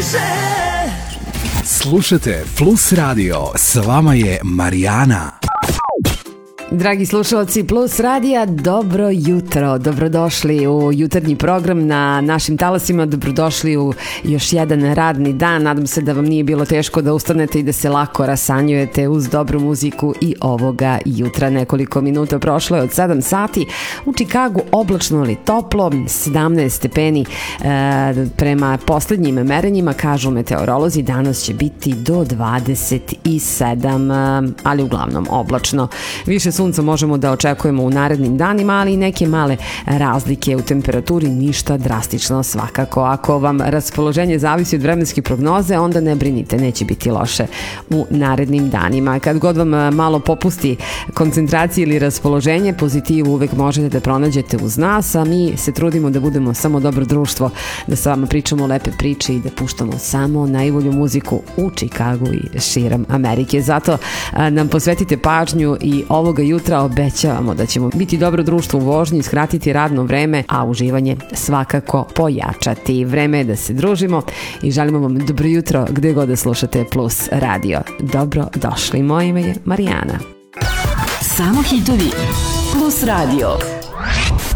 Slušajte Plus Radio, s vama je Marijana. Dragi slušalci Plus Radija, dobro jutro, dobrodošli u jutarnji program na našim talasima, dobrodošli u još jedan radni dan. Nadam se da vam nije bilo teško da ustanete i da se lako rasanjujete uz dobru muziku i ovoga jutra. Nekoliko minuta prošlo je od 7 sati, u Čikagu oblačno ali toplo, 17 stepeni prema poslednjim merenjima, kažu meteorolozi, danas će biti do 27, ali uglavnom oblačno. Više sunca možemo da očekujemo u narednim danima, ali i neke male razlike u temperaturi, ništa drastično svakako. Ako vam raspoloženje zavisi od vremenske prognoze, onda ne brinite, neće biti loše u narednim danima. Kad god vam malo popusti koncentracija ili raspoloženje, pozitivu uvek možete da pronađete uz nas, a mi se trudimo da budemo samo dobro društvo, da sa vama pričamo lepe priče i da puštamo samo najbolju muziku u Čikagu i širom Amerike. Zato nam posvetite pažnju i ovoga jutra obećavamo da ćemo biti dobro društvo u vožnji, skratiti radno vreme, a uživanje svakako pojačati. Vreme je da se družimo i želimo vam dobro jutro gde god da slušate Plus Radio. Dobro došli, moje ime je Marijana. Samo hitovi Plus Radio.